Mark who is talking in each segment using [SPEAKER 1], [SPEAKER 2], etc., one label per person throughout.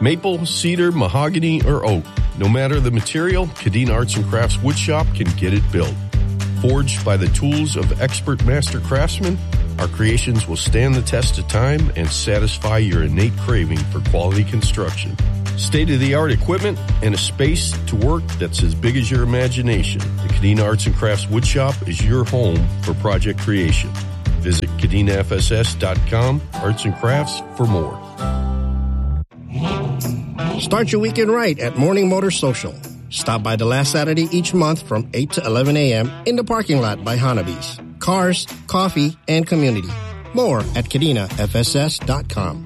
[SPEAKER 1] Maple, cedar, mahogany, or oak. No matter the material, Kadena Arts and Crafts Woodshop can get it built. Forged by the tools of expert master craftsmen, our creations will stand the test of time and satisfy your innate craving for quality construction. State-of-the-art equipment and a space to work that's as big as your imagination. The Kadena Arts and Crafts Woodshop is your home for project creation. Visit KadenaFSS.com, Arts and Crafts, for more.
[SPEAKER 2] Start your weekend right at Morning Motor Social. Stop by the last Saturday each month from 8 to 11 a.m. in the parking lot by Hanabi's. Cars, coffee, and community. More at KadenaFSS.com.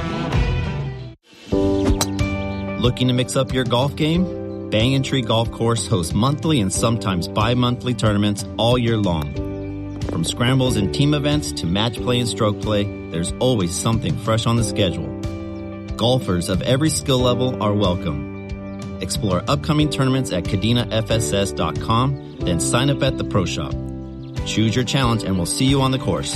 [SPEAKER 3] Looking to mix up your golf game? Banyan Tree Golf Course hosts monthly and sometimes bi-monthly tournaments all year long. From scrambles and team events to match play and stroke play, there's always something fresh on the schedule. Golfers of every skill level are welcome. Explore upcoming tournaments at KadenaFSS.com, then sign up at the Pro Shop. Choose your challenge and we'll see you on the course.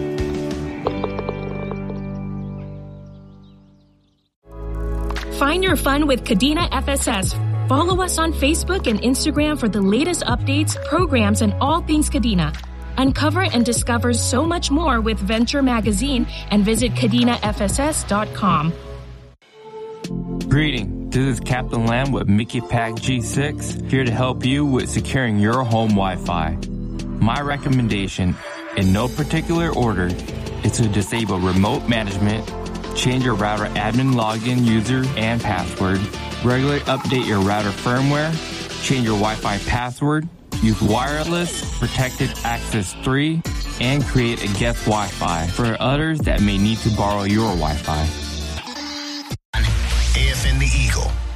[SPEAKER 4] Find your fun with Kadena FSS. Follow us on Facebook and Instagram for the latest updates, programs, and all things Kadena. Uncover and discover so much more with Venture Magazine and visit KadenaFSS.com.
[SPEAKER 5] Greetings, this is Captain Lamb with Mickey Pack G6, here to help you with securing your home Wi-Fi. My recommendation, in no particular order, is to disable remote management, change your router admin login user and password, regularly update your router firmware, change your Wi-Fi password, use wireless protected access 3, and create a guest Wi-Fi for others that may need to borrow your Wi-Fi.
[SPEAKER 6] AFN The Eagle